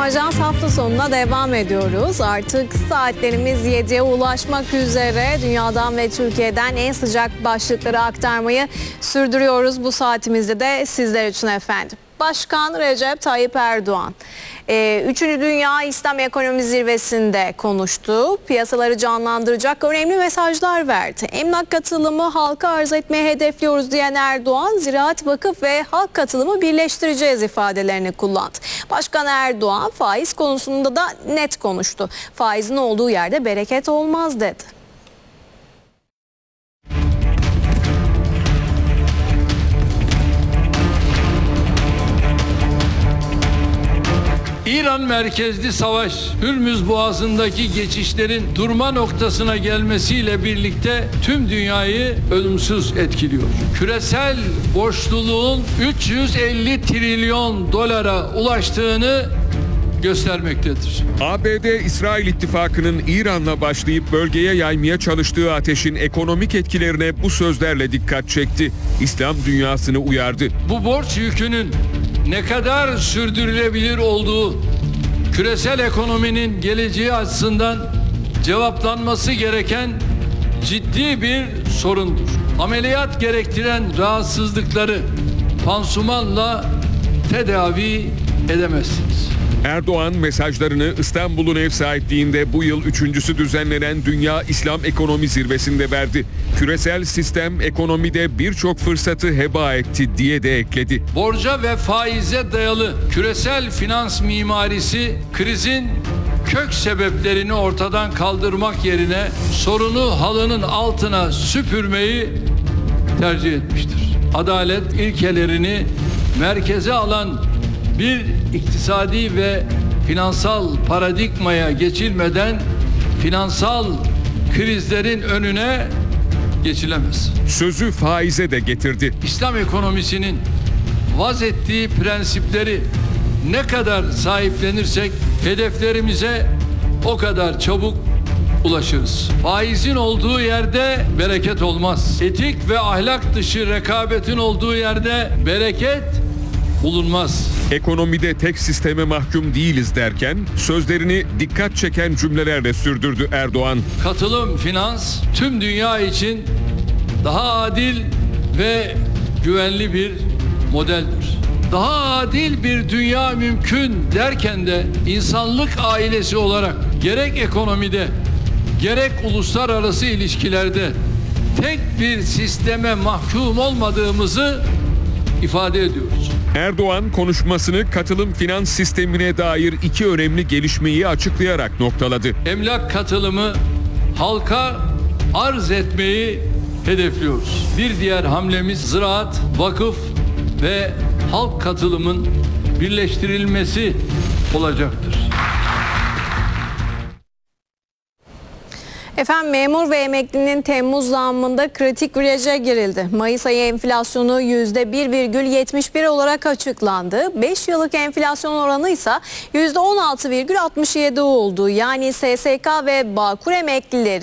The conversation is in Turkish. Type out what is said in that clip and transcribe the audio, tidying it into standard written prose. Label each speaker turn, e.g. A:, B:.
A: Ajans hafta sonuna devam ediyoruz. Artık saatlerimiz 7'ye ulaşmak üzere. Dünyadan ve Türkiye'den en sıcak başlıkları aktarmayı sürdürüyoruz. Bu saatimizde de sizler için efendim. Başkan Recep Tayyip Erdoğan 3. Dünya İslam Ekonomi Zirvesi'nde konuştu. Piyasaları canlandıracak önemli mesajlar verdi. Emlak katılımı halka arz etmeye hedefliyoruz diyen Erdoğan, ziraat, vakıf ve halk katılımı birleştireceğiz ifadelerini kullandı. Başkan Erdoğan faiz konusunda da net konuştu. Faizin olduğu yerde bereket olmaz dedi.
B: İran merkezli savaş, Hürmüz Boğazı'ndaki geçişlerin durma noktasına gelmesiyle birlikte tüm dünyayı ölümsüz etkiliyor. Küresel borçluluğun 350 trilyon dolara ulaştığını göstermektedir.
C: ABD-İsrail ittifakının İran'la başlayıp bölgeye yaymaya çalıştığı ateşin ekonomik etkilerine bu sözlerle dikkat çekti. İslam dünyasını uyardı.
B: Bu borç yükünün ne kadar sürdürülebilir olduğu küresel ekonominin geleceği açısından cevaplanması gereken ciddi bir sorundur. Ameliyat gerektiren rahatsızlıkları pansumanla tedavi edemezsiniz.
C: Erdoğan mesajlarını İstanbul'un ev sahipliğinde bu yıl 3.'sü düzenlenen Dünya İslam Ekonomi Zirvesi'nde verdi. Küresel sistem ekonomide birçok fırsatı heba etti diye de ekledi.
B: Borca ve faize dayalı küresel finans mimarisi krizin kök sebeplerini ortadan kaldırmak yerine sorunu halının altına süpürmeyi tercih etmiştir. Adalet ilkelerini merkeze alan bir iktisadi ve finansal paradigmaya geçilmeden finansal krizlerin önüne geçilemez.
C: Sözü faize de getirdi.
B: İslam ekonomisinin vaz ettiği prensipleri ne kadar sahiplenirsek hedeflerimize o kadar çabuk ulaşırız. Faizin olduğu yerde bereket olmaz. Etik ve ahlak dışı rekabetin olduğu yerde bereket bulunmaz.
C: Ekonomide tek sisteme mahkum değiliz derken sözlerini dikkat çeken cümlelerle sürdürdü Erdoğan.
B: Katılım finans tüm dünya için daha adil ve güvenli bir modeldir. Daha adil bir dünya mümkün derken de insanlık ailesi olarak gerek ekonomide gerek uluslararası ilişkilerde tek bir sisteme mahkum olmadığımızı ifade ediyoruz.
C: Erdoğan konuşmasını katılım finans sistemine dair iki önemli gelişmeyi açıklayarak noktaladı.
B: Emlak katılımı halka arz etmeyi hedefliyoruz. Bir diğer hamlemiz ziraat, vakıf ve halk katılımın birleştirilmesi olacaktır.
A: Efendim, memur ve emeklinin Temmuz zammında kritik viraja girildi. Mayıs ayı enflasyonu %1,71 olarak açıklandı. 5 yıllık enflasyon oranı ise %16,67 oldu. Yani SSK ve Bağkur emeklileri